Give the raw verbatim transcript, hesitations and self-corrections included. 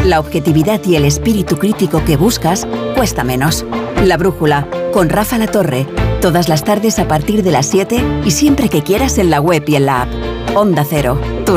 La objetividad y el espíritu crítico que buscas cuesta menos. La Brújula, con Rafa La Torre. Todas las tardes a partir de las siete y siempre que quieras en la web y en la app. Onda Cero, tu